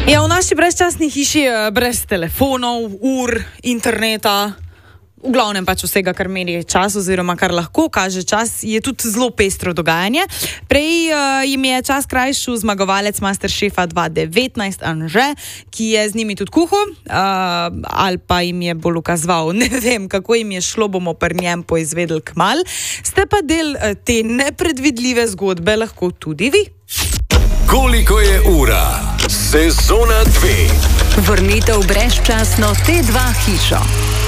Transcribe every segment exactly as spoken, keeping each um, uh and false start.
Ja, v naši brezčasni hiši je brez telefonov, ur, interneta, v glavnem pač vsega, kar meri čas oziroma kar lahko kaže čas, je tudi zelo pestro dogajanje. Prej uh, jim je čas krajšil zmagovalec Masterchefa dva tisoč devetnajst Anže, ki je z njimi tudi kuhal, uh, ali pa jim je bolj ukazoval, ne vem, kako jim je šlo, bomo pri njem poizvedeli kmalu. Ste pa del uh, te nepredvidljive zgodbe lahko tudi vi. Koliko je ura? Sezona dve. Vrnitev brezčasno T dva hišo.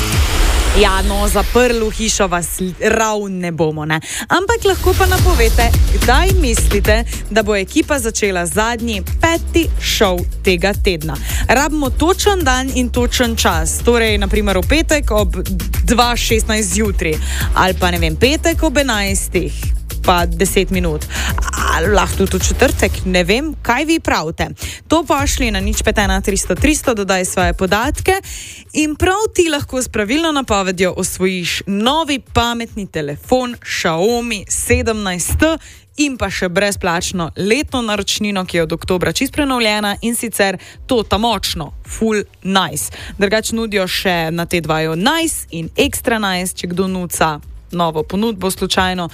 Ja, no, zaprl v hišo vas rav ne bomo, ne. Ampak lahko pa napovete, kdaj mislite, da bo ekipa začela zadnji peti šov tega tedna. Rabimo točen dan in točen čas, torej naprimer v petek ob dva šestnajst zjutraj, ali pa ne vem, petek ob enajstih. Pa deset minut. Ali lahko tudi v četrtek, ne vem, kaj vi pravite. To pošli na nič pet ena tristo tristo, dodaj svoje podatke in prav ti lahko s pravilno napovedjo osvojiš novi pametni telefon Xiaomi sedemnajst T in pa še brezplačno letno naročnino, ki je od oktobra čist prenovljena in sicer to ta močno, full nice. Drugač nudijo še na T dva nice in extra nice, če kdo nuca novo ponudbo slučajno.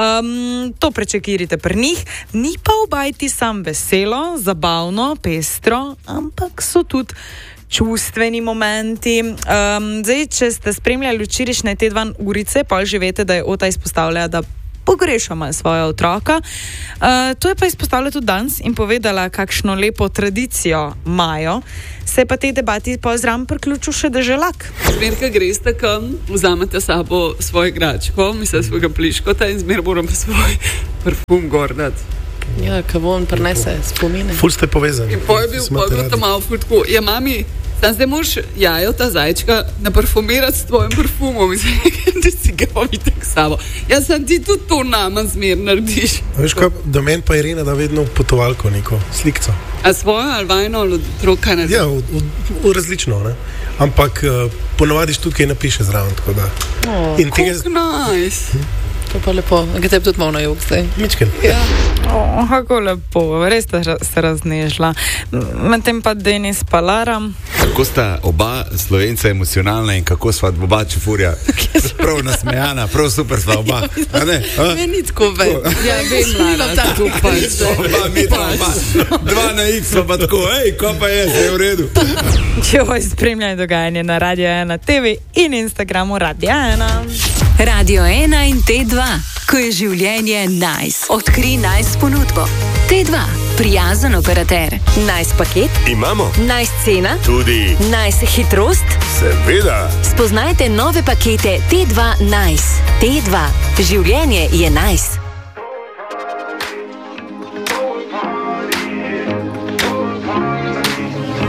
Um, to prečekirite pri njih. Ni pa obajti sam veselo, zabavno, pestro, ampak so tudi čustveni momenti. Um, zdaj, če ste spremljali včerajšnje T dva urice, pa že veste, da je Ota izpostavlja, da pogrešamo svoja otroka. Uh, to je pa izpostavila tudi danes in povedala, kakšno lepo tradicijo imajo. Se pa tej debati pozram priključil še deželak. Zmer, ko greste kam, vzamete sabo svoje igračko, mislim, svojega pliškota in zmer moram svoj parfum gor dati. Ja, ko on prinese spomine. Ful ste povezani. In poj bil, poj bil tam malo ful tako. Ja, mami, tam zdaj moraš jajo, ta zajčka, naparfumirati s tvojim parfumom. Mislim, da si ga pomite k sabo. Ja, sem ti tudi to nama zmer narediš. Veš kaj, do meni pa Irina da vedno potovalko neko, slikco. A svojo ali vajno ali otroka narediš? Ja, v, v, v različno, ne. Ampak uh, ponovadiš tudi, kaj napiše zraven, tako da. Oh, kako nice. Hm? To pa lepo. Kaj tebi tudi malo na jug zdaj? Mičken. Ja. Oh, kako lepo, res ste se raznežila. Medtem pa Denis pa Lara. Kako sta oba Slovenca emocionalna in kako sva oba čefurja. Prav nasmejana, prav super sva oba. A ne? A? Meni tako ve. Ja, vem, Lara, tu pač. Oba, mi ta oba. Dva na X pa tako, ej, ko pa je, zdaj je v redu. Joj, spremljaj dogajanje na Radio ena T V in Instagramu Radio ena. Radio ena in T dva. Ko je življenje nice. Odkri nice ponudbo. T dva. Prijazen operater. Nice paket. Imamo. Nice cena. Tudi. Nice hitrost. Seveda. Spoznajte nove pakete T dva Nice. T dva. Življenje je nice.